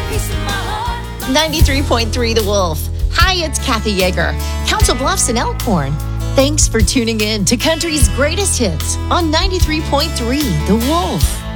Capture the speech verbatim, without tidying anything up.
ninety-three point three The Wolf. Hi, it's Kathy Yeager, Council Bluffs and Elkhorn. Thanks for tuning in to country's greatest hits on ninety-three point three The Wolf.